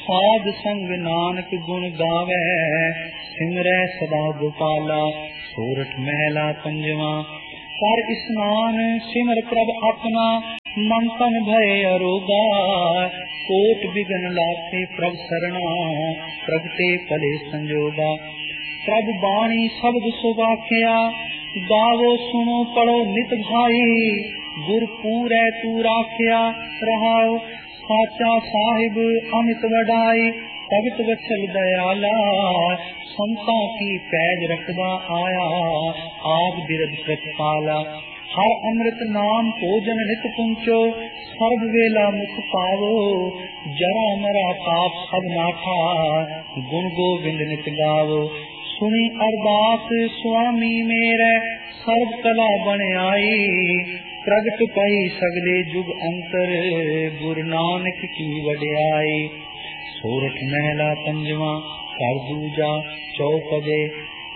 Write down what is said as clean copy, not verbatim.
साध संग नानक गुण गावे, सिमरै सदा गोपाला। सोरठ महला पंजवा। कर स्नान सिमर प्रभ अपना, मन तन भय अरोगा। कोट बिघन लाथे प्रभ सरना, प्रगटे पले संजोगा। प्रभ बाणी शब्द सुभाखिया, गावो सुनो पढ़ो नित भाई। गुर पूरै तू राखिया, रहाओ साचा साहिब अमित वडाई। भगत वत्सल दयाला, संता की पैज रखदा आया। आप बिरद प्रतिपाला। हर अमृत नाम भोजन नित पुंचो, सर्व वेला मुख पावो। जरा मरा पाप सब नाठा, गुण गोविंद नित गावो। सुनी अरदास स्वामी मेरे, सर्व कला बन आई। प्रगट पई सगले जुग अंतर, गुरु नानक की वड्याई। सोरठ महला पंजवा। कर दूजा चौपदे।